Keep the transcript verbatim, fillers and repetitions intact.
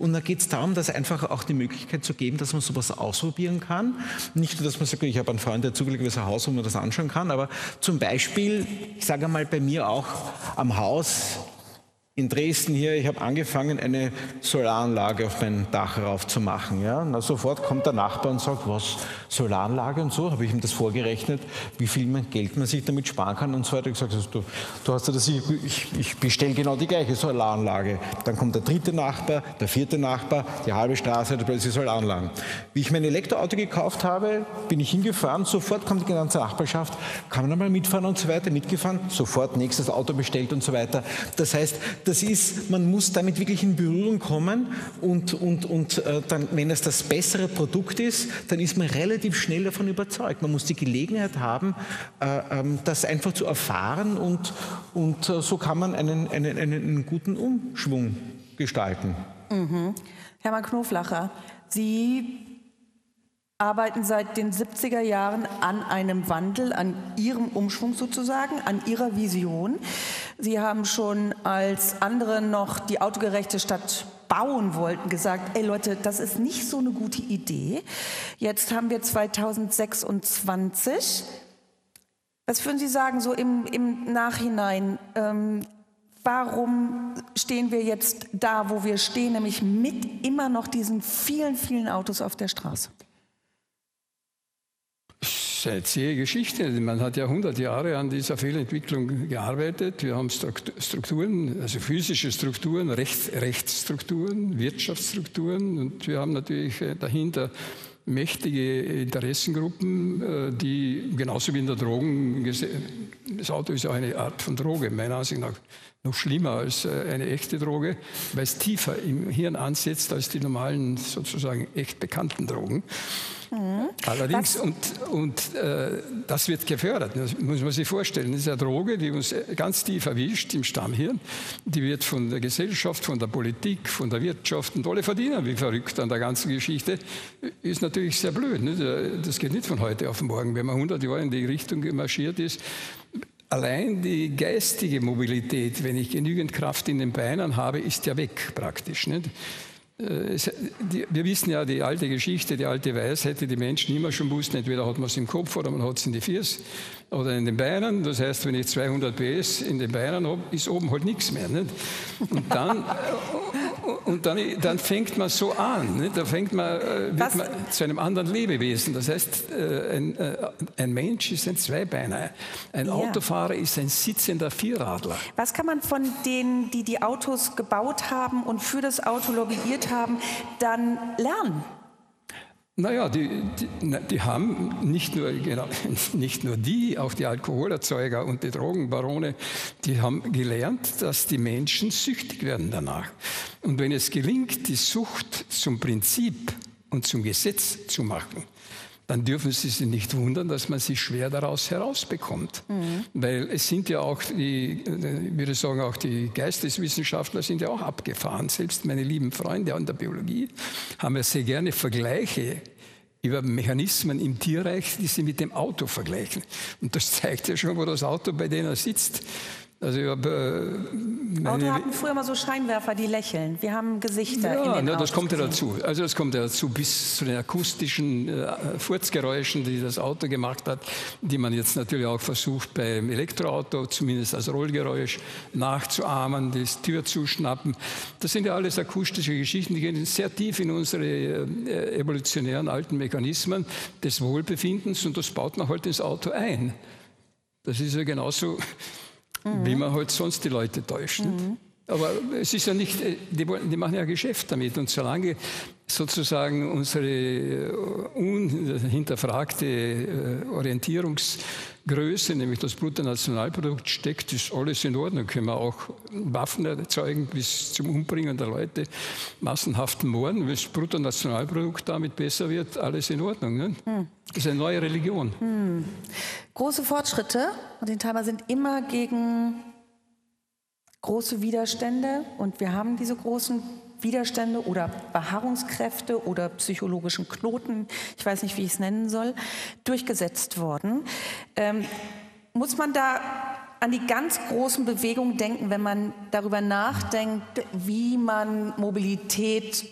Und da geht es darum, dass einfach auch die Möglichkeit zu geben, dass man sowas ausprobieren kann. Nicht nur, dass man sagt, ich habe einen Freund, der zufälligerweise ein Haus, wo man das anschauen kann, aber zum Beispiel, ich sage einmal bei mir auch am Haus, in Dresden hier, ich habe angefangen, eine Solaranlage auf mein Dach rauf zu machen. Ja? Na, sofort kommt der Nachbar und sagt, was, Solaranlage und so, habe ich ihm das vorgerechnet, wie viel Geld man sich damit sparen kann und so weiter. Ich habe gesagt, du, du hast ja das, ich, ich bestelle genau die gleiche Solaranlage. Dann kommt der dritte Nachbar, der vierte Nachbar, die halbe Straße hat plötzlich Solaranlagen. Wie ich mein Elektroauto gekauft habe, bin ich hingefahren, sofort kommt die ganze Nachbarschaft, kann man einmal mitfahren und so weiter, mitgefahren, sofort nächstes Auto bestellt und so weiter. Das heißt, das ist, man muss damit wirklich in Berührung kommen und, und, und äh, dann, wenn es das bessere Produkt ist, dann ist man relativ schnell davon überzeugt. Man muss die Gelegenheit haben, äh, ähm, das einfach zu erfahren und, und äh, so kann man einen, einen, einen, einen guten Umschwung gestalten. Mhm. Hermann Knoflacher, Sie arbeiten seit den siebziger Jahren an einem Wandel, an Ihrem Umschwung sozusagen, an Ihrer Vision. Sie haben schon, als andere noch die autogerechte Stadt bauen wollten, gesagt, ey Leute, das ist nicht so eine gute Idee. Jetzt haben wir zweitausendsechsundzwanzig. Was würden Sie sagen, so im, im Nachhinein, ähm, warum stehen wir jetzt da, wo wir stehen, nämlich mit immer noch diesen vielen, vielen Autos auf der Straße? Eine zähe Geschichte. Man hat ja hundert Jahre an dieser Fehlentwicklung gearbeitet. Wir haben Strukturen, also physische Strukturen, Recht, Rechtsstrukturen, Wirtschaftsstrukturen und wir haben natürlich dahinter mächtige Interessengruppen, die genauso wie in der Drogen, das Auto ist ja eine Art von Droge, meiner Ansicht nach noch schlimmer als eine echte Droge, weil es tiefer im Hirn ansetzt als die normalen, sozusagen echt bekannten Drogen. Mhm. Allerdings, und, und äh, das wird gefördert, das muss man sich vorstellen. Das ist eine Droge, die uns ganz tief erwischt im Stammhirn. Die wird von der Gesellschaft, von der Politik, von der Wirtschaft und alle verdienen wie verrückt an der ganzen Geschichte. Ist natürlich sehr blöd. Ne? Das geht nicht von heute auf morgen, wenn man hundert Jahre in die Richtung marschiert ist. Allein die geistige Mobilität, wenn ich genügend Kraft in den Beinen habe, ist ja weg praktisch. Nicht? Wir wissen ja die alte Geschichte, die alte Weisheit, die die Menschen immer schon wussten, entweder hat man es im Kopf oder man hat es in die Füße oder in den Beinen. Das heißt, wenn ich zweihundert P S in den Beinen habe, ist oben halt nichts mehr. Nicht? Und dann, und dann, dann fängt man so an, nicht? Da fängt man, wird man zu einem anderen Lebewesen. Das heißt, ein, ein Mensch ist ein Zweibeiner, ein ja. Autofahrer ist ein sitzender Vierradler. Was kann man von denen, die die Autos gebaut haben und für das Auto lobbyiert haben, dann lernen? Naja, die, die, die haben nicht nur, genau, nicht nur die, auch die Alkoholerzeuger und die Drogenbarone, die haben gelernt, dass die Menschen süchtig werden danach. Und wenn es gelingt, die Sucht zum Prinzip und zum Gesetz zu machen, dann dürfen Sie sich nicht wundern, dass man sich schwer daraus herausbekommt. Mhm. Weil es sind ja auch die, ich würde sagen, auch die Geisteswissenschaftler sind ja auch abgefahren. Selbst meine lieben Freunde an der Biologie haben ja sehr gerne Vergleiche über Mechanismen im Tierreich, die sie mit dem Auto vergleichen. Und das zeigt ja schon, wo das Auto bei denen sitzt. Also ich hab, äh, Auto hatten früher mal so Scheinwerfer, die lächeln. Wir haben Gesichter ja, in den na, Autos das kommt ja gesehen. dazu. Also das kommt ja dazu, bis zu den akustischen äh, Furzgeräuschen, die das Auto gemacht hat, die man jetzt natürlich auch versucht beim Elektroauto, zumindest als Rollgeräusch, nachzuahmen, die Tür zuschnappen. Das sind ja alles akustische Geschichten, die gehen sehr tief in unsere äh, evolutionären alten Mechanismen des Wohlbefindens und das baut man halt ins Auto ein. Das ist ja genauso, wie man halt sonst die Leute täuscht. Mhm. Aber es ist ja nicht, die, die machen ja Geschäft damit. Und solange sozusagen unsere unhinterfragte Orientierungsgröße, nämlich das Bruttonationalprodukt, steckt, ist alles in Ordnung. Können wir auch Waffen erzeugen bis zum Umbringen der Leute, massenhaften Morden. Wenn das Bruttonationalprodukt damit besser wird, alles in Ordnung. Ne? Hm. Das ist eine neue Religion. Hm. Große Fortschritte, Martin Thalmer, sind immer gegen große Widerstände. Und wir haben diese großen Widerstände oder Beharrungskräfte oder psychologischen Knoten, ich weiß nicht, wie ich es nennen soll, durchgesetzt worden. Ähm, muss man da an die ganz großen Bewegungen denken, wenn man darüber nachdenkt, wie man Mobilität